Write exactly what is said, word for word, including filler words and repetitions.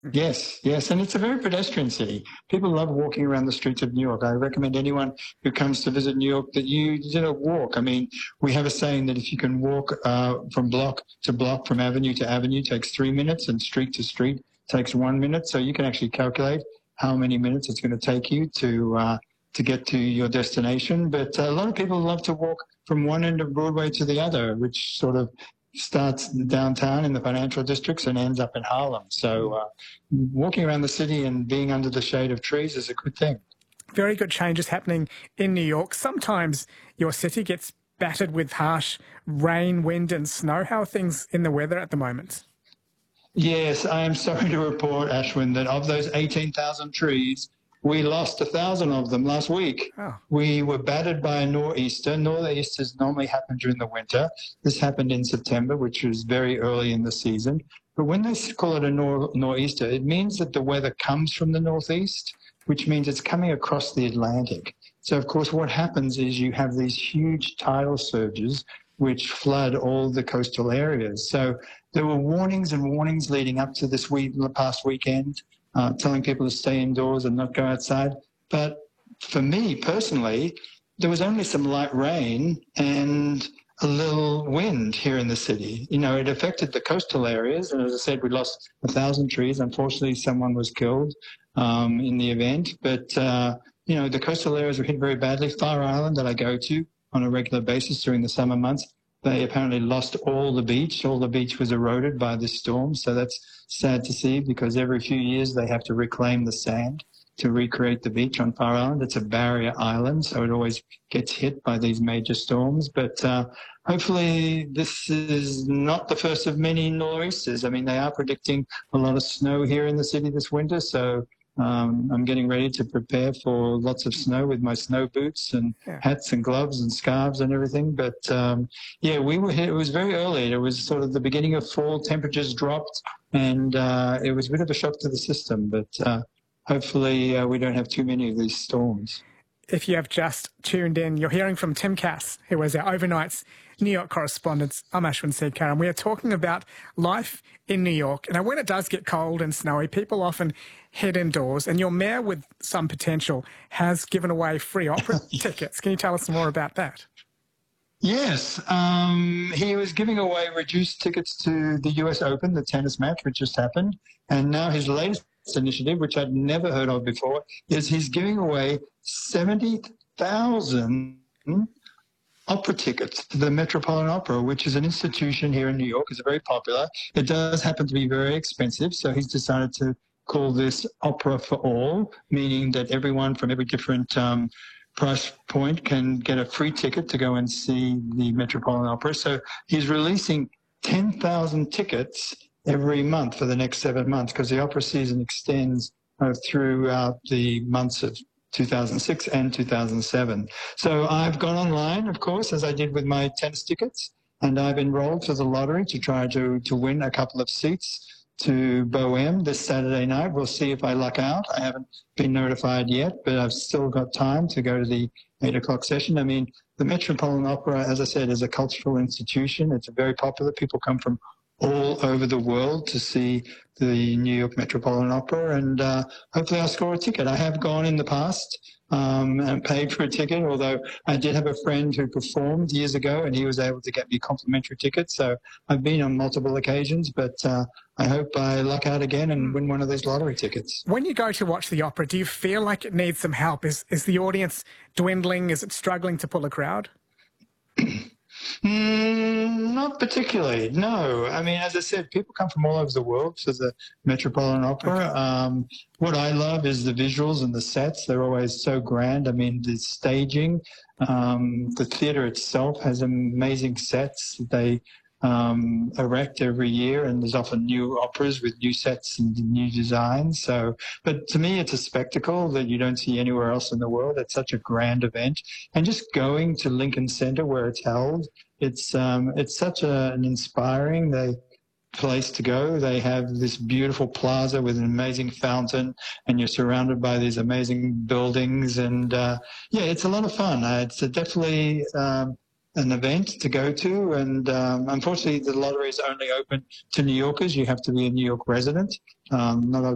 Yes, yes, and it's a very pedestrian city. People love walking around the streets of New York. I recommend anyone who comes to visit New York that you, you know, walk. I mean, we have a saying that if you can walk uh, from block to block, from avenue to avenue, takes three minutes, and street to street takes one minute. So you can actually calculate how many minutes it's going to take you to uh, to get to your destination. But a lot of people love to walk from one end of Broadway to the other, which sort of starts downtown in the financial districts and ends up in Harlem. So uh, walking around the city and being under the shade of trees is a good thing. Very good changes happening in New York. Sometimes your city gets battered with harsh rain, wind and snow. How are things in the weather at the moment? Yes, I am sorry to report, Ashwin, that of those eighteen thousand trees, we lost a thousand of them last week. Oh. We were battered by a nor'easter. Nor'easters normally happen during the winter. This happened in September, which was very early in the season. But when they call it a nor- nor'easter, it means that the weather comes from the northeast, which means it's coming across the Atlantic. So, of course, what happens is you have these huge tidal surges which flood all the coastal areas. So there were warnings and warnings leading up to this week, the past weekend, Uh, telling people to stay indoors and not go outside. But for me personally, there was only some light rain and a little wind here in the city. You know, it affected the coastal areas. And as I said, we lost a thousand trees. Unfortunately, someone was killed um, in the event. But, uh, you know, the coastal areas were hit very badly. Fire Island that I go to on a regular basis during the summer months, they apparently lost all the beach. All the beach was eroded by this storm. So that's sad to see, because every few years they have to reclaim the sand to recreate the beach on Fire Island. It's a barrier island, so it always gets hit by these major storms. But uh, hopefully this is not the first of many nor'easters. I mean, they are predicting a lot of snow here in the city this winter, so Um, I'm getting ready to prepare for lots of snow with my snow boots and Yeah. hats and gloves and scarves and everything. But um, yeah, we were hit. It was very early. It was sort of the beginning of fall. Temperatures dropped, and uh, it was a bit of a shock to the system. But uh, hopefully, uh, we don't have too many of these storms. If you have just tuned in, you're hearing from Tim Cass, who is our overnight's New York correspondent. I'm Ashwin Seedkar, and we are talking about life in New York. Now, when it does get cold and snowy, people often head indoors, and your mayor, with some potential, has given away free opera tickets. Can you tell us more about that? Yes, um, he was giving away reduced tickets to the U S Open, the tennis match, which just happened. And now his latest initiative, which I'd never heard of before, is he's giving away seventy thousand opera tickets to the Metropolitan Opera, which is an institution here in New York. It's very popular. It does happen to be very expensive, so he's decided to call this Opera for All, meaning that everyone from every different um, price point can get a free ticket to go and see the Metropolitan Opera. So he's releasing ten thousand tickets every month for the next seven months, because the opera season extends uh, throughout the months of two thousand six and two thousand seven. So I've gone online, of course, as I did with my tennis tickets, and I've enrolled for the lottery to try to, to win a couple of seats to Bohème this Saturday night. We'll see if I luck out. I haven't been notified yet, but I've still got time to go to the eight o'clock session. I mean, the Metropolitan Opera, as I said, is a cultural institution. It's very popular. People come from all over the world to see the New York Metropolitan Opera, and uh, hopefully I'll score a ticket. I have gone in the past um, and paid for a ticket, although I did have a friend who performed years ago and he was able to get me complimentary tickets. So I've been on multiple occasions, but uh, I hope I luck out again and win one of these lottery tickets. When you go to watch the opera, do you feel like it needs some help? Is, is the audience dwindling? Is it struggling to pull a crowd? Mm, not particularly, no. I mean, as I said, people come from all over the world to the Metropolitan Opera. Okay. Um, what I love is the visuals and the sets. They're always so grand. I mean, the staging, um, the theatre itself has amazing sets. They um, erect every year, and there's often new operas with new sets and new designs. So, but to me, it's a spectacle that you don't see anywhere else in the world. It's such a grand event, and just going to Lincoln Center where it's held, it's um, it's such a, an inspiring they, place to go. They have this beautiful plaza with an amazing fountain, and you're surrounded by these amazing buildings. And uh, yeah, it's a lot of fun. Uh, it's a definitely um, an event to go to, and um, unfortunately the lottery is only open to New Yorkers. You have to be a New York resident, um, not